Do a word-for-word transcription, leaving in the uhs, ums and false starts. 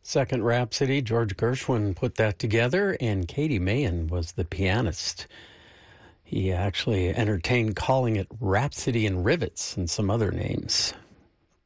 Second Rhapsody, George Gershwin put that together, and Katie Mahan was the pianist. He actually entertained calling it Rhapsody and Rivets and some other names.